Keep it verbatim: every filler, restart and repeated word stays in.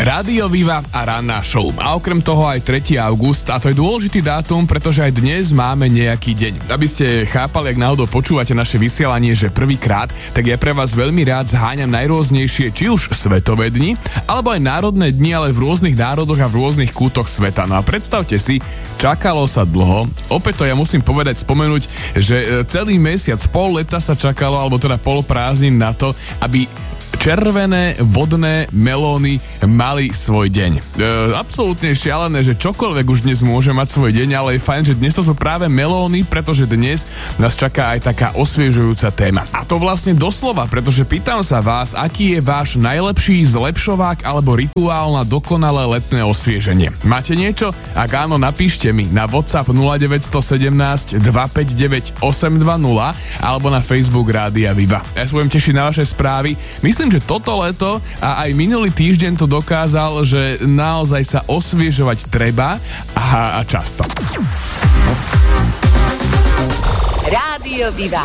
Rádio Viva a ranná show. A okrem toho aj tretieho augusta, a to je dôležitý dátum, pretože aj dnes máme nejaký deň. Aby ste chápali, ak náhodou počúvate naše vysielanie, že prvýkrát, tak ja pre vás veľmi rád zháňam najrôznejšie, či už svetové dni, alebo aj národné dni, ale v rôznych národoch a v rôznych kútoch sveta. No a predstavte si, čakalo sa dlho. Opäť to ja musím povedať, spomenúť, že celý mesiac, pol leta sa čakalo, alebo teda pol prázdnin na to, aby červené vodné melóny mali svoj deň. E, absolútne šialené, že čokoľvek už dnes môže mať svoj deň, ale je fajn, že dnes to sú práve melóny, pretože dnes nás čaká aj taká osviežujúca téma. A to vlastne doslova, pretože pýtam sa vás, aký je váš najlepší zlepšovák alebo rituál na dokonalé letné osvieženie. Máte niečo? Ak áno, napíšte mi na WhatsApp nula deväť jedna sedem dva päť deväť osem dva nula alebo na Facebook Rádia Viva. Ja sa budem tešiť na vaše správy. Myslím, že toto leto a aj minulý týždeň to dokázal, že naozaj sa osviežovať treba a, a často. Rádio Viva.